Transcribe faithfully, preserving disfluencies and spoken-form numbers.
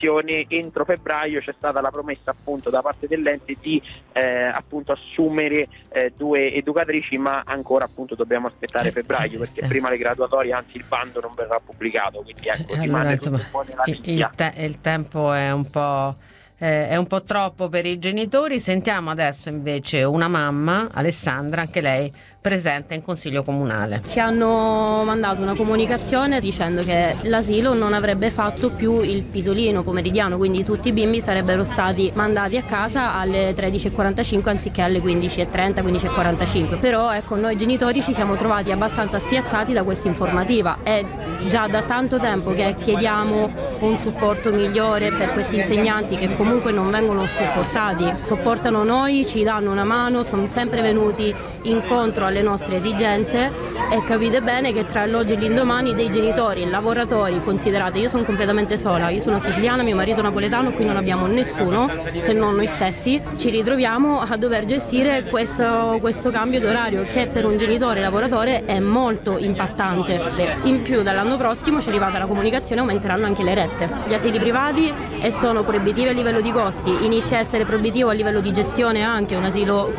gestione. Entro febbraio c'è stata la promessa appunto da parte dell'ente di eh, appunto assumere eh, due educatrici, ma ancora appunto dobbiamo aspettare febbraio, perché prima le graduatorie, anzi il bando non verrà pubblicato, quindi ecco, allora, rimane insomma, tutto un po' nella il, nicchia. il, te- il tempo è un po' eh, è un po' troppo per i genitori. Sentiamo adesso invece una mamma, Alessandra, anche lei presente in consiglio comunale. Ci hanno mandato una comunicazione dicendo che l'asilo non avrebbe fatto più il pisolino pomeridiano, quindi tutti i bimbi sarebbero stati mandati a casa alle tredici e quarantacinque anziché alle quindici e trenta, quindici e quarantacinque. Però ecco, noi genitori ci siamo trovati abbastanza spiazzati da questa informativa. È già da tanto tempo che chiediamo un supporto migliore per questi insegnanti che comunque non vengono supportati, sopportano noi, ci danno una mano, sono sempre venuti incontro alle nostre esigenze, e capite bene che tra l'oggi e l'indomani dei genitori e lavoratori, considerate, io sono completamente sola, io sono siciliana, mio marito napoletano, qui non abbiamo nessuno se non noi stessi, ci ritroviamo a dover gestire questo, questo cambio d'orario che per un genitore lavoratore è molto impattante. In più dall'anno prossimo ci è arrivata la comunicazione, aumenteranno anche le rette. Gli asili privati e sono proibitivi a livello di costi, inizia a essere proibitivo a livello di gestione anche un asilo